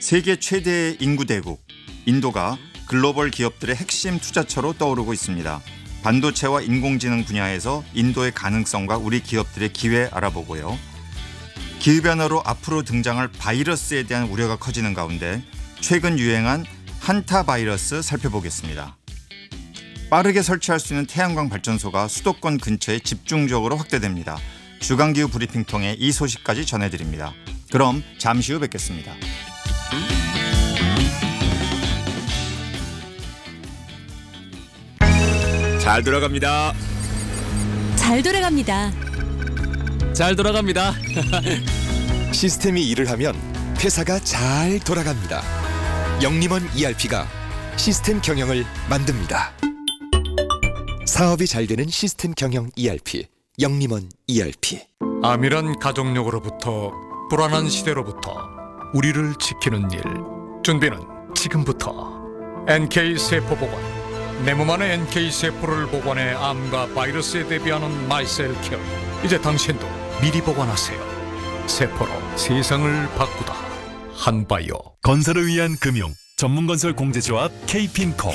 세계 최대의 인구 대국 인도가 글로벌 기업들의 핵심 투자처로 떠오르고 있습니다. 반도체와 인공지능 분야에서 인도의 가능성과 우리 기업들의 기회 알아보고요. 기후변화로 앞으로 등장할 바이러스에 대한 우려가 커지는 가운데 최근 유행한 한타 바이러스 살펴보겠습니다. 빠르게 설치할 수 있는 태양광 발전소가 수도권 근처에 집중적으로 확대됩니다. 주간기후 브리핑 통해 이 소식까지 전해드립니다. 그럼 잠시 후 뵙겠습니다. 잘 돌아갑니다. 잘 돌아갑니다. 잘 돌아갑니다. 시스템이 일을 하면 회사가 잘 돌아갑니다. 영림원 ERP가 시스템 경영을 만듭니다. 사업이 잘 되는 시스템 경영 ERP, 영림원 ERP. 암이란 가족력으로부터 불안한 시대로부터 우리를 지키는 일. 준비는 지금부터. NK세포보관. 내 몸 안에 NK세포를 보관해 암과 바이러스에 대비하는 마이셀케어. 이제 당신도 미리 보관하세요. 세포로 세상을 바꾸다. 한바이오. 건설을 위한 금융 전문건설 공제조합 K핀코.